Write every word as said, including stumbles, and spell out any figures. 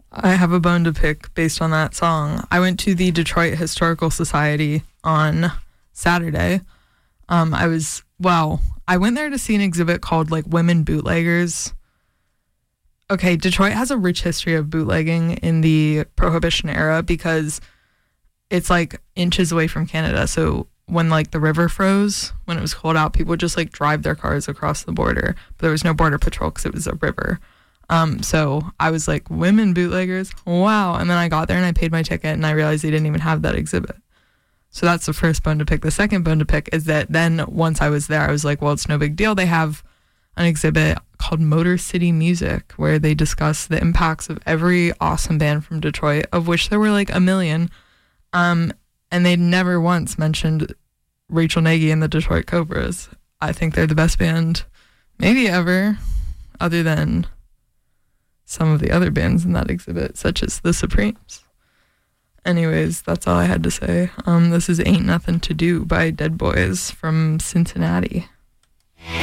I have a bone to pick based on that song. I went to the Detroit Historical Society on Saturday. Um, I was, well, I went there to see an exhibit called like Women Bootleggers. Okay, Detroit has a rich history of bootlegging in the Prohibition era because it's like inches away from Canada. So when like the river froze, when it was cold out, people would just like drive their cars across the border. But there was no border patrol because it was a river. Um, so I was like, women bootleggers, wow. And then I got there and I paid my ticket and I realized they didn't even have that exhibit. So that's the first bone to pick. The second bone to pick is that then once I was there, I was like, well, it's no big deal. They have an exhibit called Motor City Music where they discuss the impacts of every awesome band from Detroit, of which there were like a million. Um, and they never once mentioned Rachel Nagy and the Detroit Cobras. I think they're the best band maybe ever, other than some of the other bands in that exhibit, such as the Supremes. Anyways, that's all I had to say. Um, this is Ain't Nothing to Do by Dead Boys from Cincinnati.